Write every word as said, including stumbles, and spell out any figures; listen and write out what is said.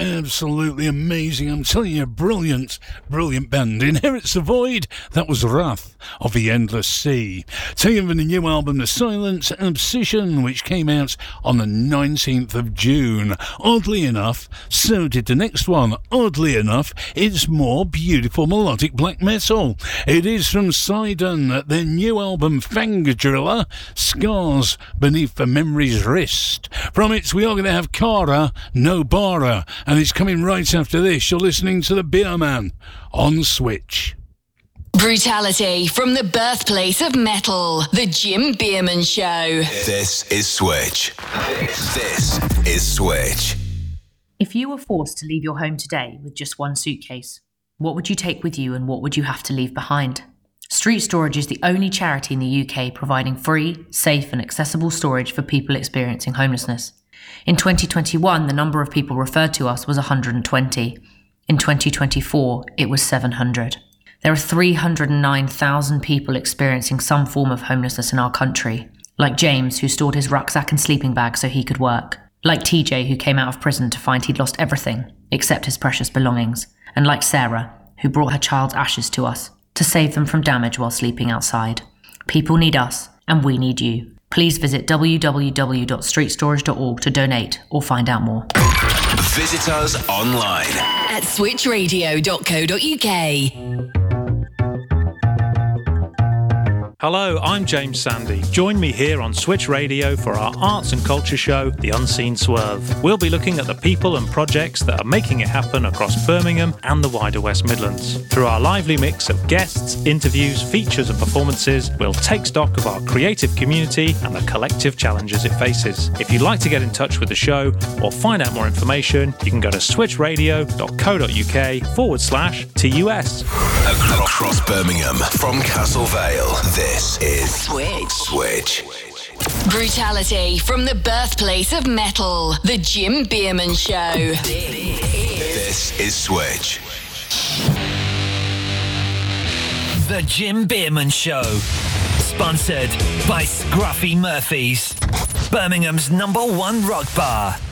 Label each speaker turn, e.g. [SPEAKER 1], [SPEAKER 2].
[SPEAKER 1] Absolutely amazing. I'm telling you, brilliant, brilliant band. Inherits the Void. That was Wrath of the Endless Sea. Taken from the new album, The Silence Obsession, which came out on the nineteenth of June. Oddly enough, so did the next one. Oddly enough, it's more beautiful melodic black metal. It is from Sidon, their new album, Fangdriller, Scars Beneath the Memory's Wrist. From it, we are going to have Kara No Bara, and it's coming right after this. You're listening to The Beer Man on Switch.
[SPEAKER 2] Brutality from the birthplace of metal, The Jim Bierman Show.
[SPEAKER 3] This is Switch. This, this is Switch.
[SPEAKER 4] If you were forced to leave your home today with just one suitcase, what would you take with you and what would you have to leave behind? Street Storage is the only charity in the U K providing free, safe and accessible storage for people experiencing homelessness. In twenty twenty-one, the number of people referred to us was one hundred twenty. In twenty twenty-four, it was seven hundred. There are three hundred nine thousand people experiencing some form of homelessness in our country, like James, who stored his rucksack and sleeping bag so he could work, like T J, who came out of prison to find he'd lost everything except his precious belongings, and like Sarah, who brought her child's ashes to us to save them from damage while sleeping outside. People need us, and we need you. Please visit w w w dot street storage dot org to donate or find out more.
[SPEAKER 3] Visit us online
[SPEAKER 2] at switch radio dot co dot u k.
[SPEAKER 5] Hello, I'm James Sandy. Join me here on Switch Radio for our arts and culture show, The Unseen Swerve. We'll be looking at the people and projects that are making it happen across Birmingham and the wider West Midlands. Through our lively mix of guests, interviews, features and performances, we'll take stock of our creative community and the collective challenges it faces. If you'd like to get in touch with the show or find out more information, you can go to switch radio dot co dot u k forward slash T U S.
[SPEAKER 3] Across Birmingham, from Castle Vale, this is
[SPEAKER 2] Switch.
[SPEAKER 3] Switch.
[SPEAKER 2] Brutality from the birthplace of metal, The Jim Bierman Show.
[SPEAKER 3] This is Switch.
[SPEAKER 6] The Jim Bierman Show. Sponsored by Scruffy Murphy's, Birmingham's number one rock bar.